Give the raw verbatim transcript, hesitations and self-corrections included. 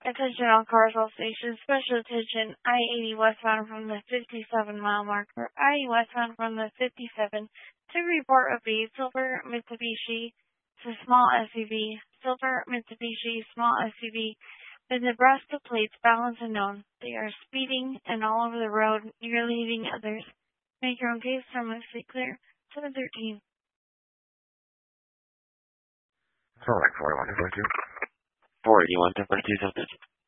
Attention all cars, all stations. Special attention. I eighty westbound from the fifty-seven mile marker. I eighty westbound from the fifty-seven. To report of a silver Mitsubishi. It's a small S U V. Silver Mitsubishi small S U V. With Nebraska plates, balance unknown. They are speeding and all over the road, nearly hitting others. Make your own case. From Mostly Clear. seven thirteen. Select four eighty-one to forty-two. four eighty-one to forty-two, subject.